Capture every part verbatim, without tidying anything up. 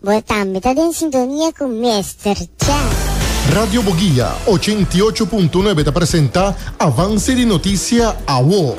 Voltamos, está en sintonía con mister Jazz. Radio Boguía ochenta y ocho punto nueve te presenta Avance de Noticia a W O.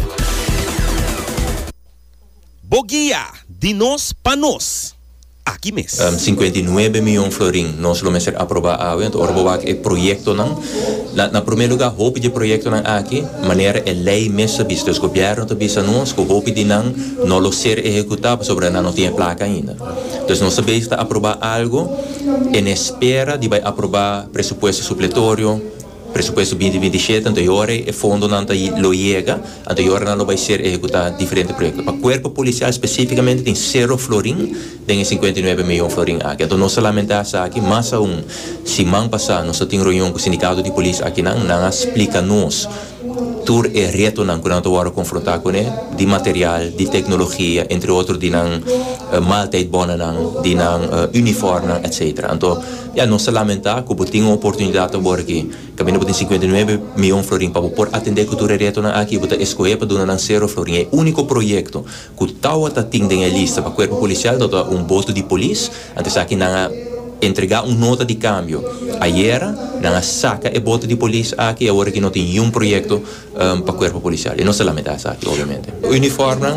Boguía, de nós para nós. Aqui mesmo. Um, cinquenta e nove milhões florim, nós vamos ser aprovar a então orboak é projeto não. Na, na primeiro lugar, hope de projeto não aqui, maneira é lei mesmo visto, o governo também bisa nós, que hope de não não lo ser executado sobre não tem placa ainda. Então nós sabemos está aprovar algo em espera de vai aprovar pressuposto supletório. Pressuposto vinte e vinte e sete, então agora é fundo não lo chega, então agora não vai ser executado diferente projeto. Para o corpo policial especificamente tem zero florim, tem cinquenta e nove milhões florim aqui. Então nós lamentamos aqui, mas um, se man passar, nós temos reunião com o sindicato de polícia aqui, não, não explica nos tur é reto não quando agora confrontar com ele, de material, de tecnologia, entre outros de não uh, malteid bona não, de não uh, uniforme, etcétera. Então, já nós lamentamos que tem uma oportunidade agora aqui. Caminho tem cinquenta e nove milhões florim para por atender a cultura reto não aqui, para escolher para donar zero florim. É o único projeto que tal está tendo em lista para o corpo policial, dá um boto de polícia, antes aqui não entregar uma nota de câmbio. Ayer, não saca e boto de polícia aqui, agora que não tem nenhum projeto um, para o corpo policial. E não se lamenta aqui, obviamente. O uniforme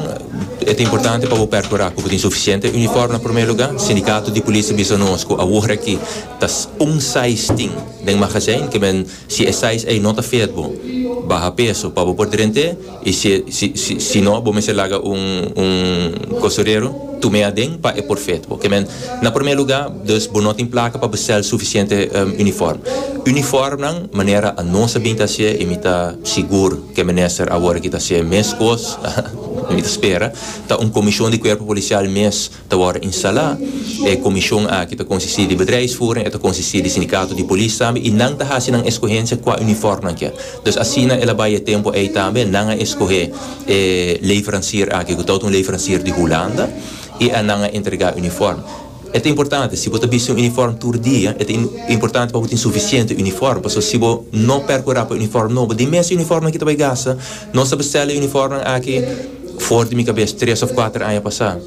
é importante para o percurar, porque tem suficiente uniforme em primeiro lugar. O sindicato de polícia bisa nós, que agora aqui, tas um size ting, den magazijn, que men, se é size é nota feito bom, barra peso para o portente, e se, se, se, se não, vamos se laga um, um costureiro, tu me adem para é perfeito, porque men, na primeiro lugar, dus não tem placa para bestel suficiente um, uniforme. Uniforme não, maneira a nossa bem tá se imita seguro que minister agora que tá se mescos, imita espera, tá um comissão de corpo policial mes tá agora instalar, é comissão a que tá consistir de bedrijfsvoering, é tá consistir de sindicato de polícia também e não tá hasi nang escorrência com a uniforme que. Dus assim ela vai tempo aí também não escorrer eh, leverancier aqui, que todo um leverancier de Holanda e a não entregar uniforme. É importante, se você tem um uniforme todo dia, é importante para você ter suficiente uniforme, porque se você não percorrer para o uniforme novo, de mesmo uniforme que você vai gastar, não se bestela uniforme aqui, fora de minha cabeça, três ou quatro anos passar.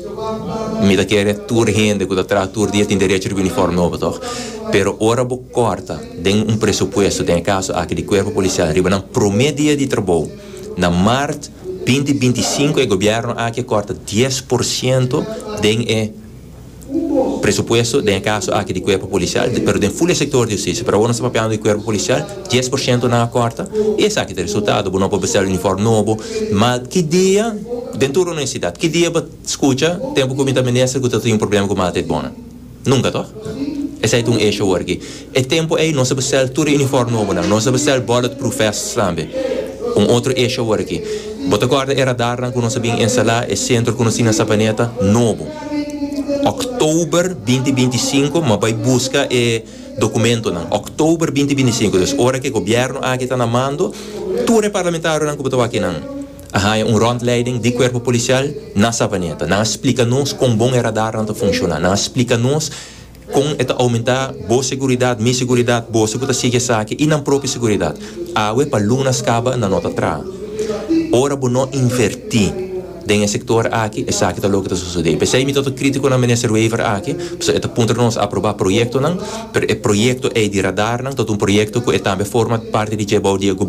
Me dá que é tudo rende, que está todo dia tem direito de uniforme novo, toch? Pero ora bo corta, tem um pressuposto, tem caso aqui de corpo policial, arriba na primeiro dia de trabalho, na março vinte vinte e cinco, o governo aqui corta dez por cento tem é pressuposto tem caso aqui de corpo policial, pero tem full sector de justiça, para o nosso papel de corpo policial, dez por cento na corta, e esse aqui é o resultado, não pode bestar uniforme novo, mas que dia, dentro da universidade, que dia você escuta, tempo que o ministro que tem um problema com malta de bona? Nunca, toch? Esse é um eixo aqui. É tempo aí, não se bestar todo uniforme novo, não se bestar bulletproof vests também. Um outro eixo aqui. Bota guarda era dar que nós sabíamos instalar é centro que nós tínhamos na planeta novo. Outubro vinte vinte e cinco, mas vai buscar é documento não. Outubro vinte vinte e cinco, então hora que o governo aqui está na mando, tudo é parlamentar não que botou aqui não. Há um rondleiding de corpo policial na savaneta. Não explica-nos como bom era dar não funciona. Não explica-nos com eta aumentar boa segurança, minha segurança, boa segurança sigue aqui e na própria segurança. A ué para lunas acaba na nota atrás. Ora bo não invertir den sector aqui, essa aqui tá logo tá sucedendo. Pensei me todo crítico na minister waiver aqui, porque é ponto nós aprovar projeto não, pero é projeto é de radar não, todo um projeto que é também forma parte de Jebau de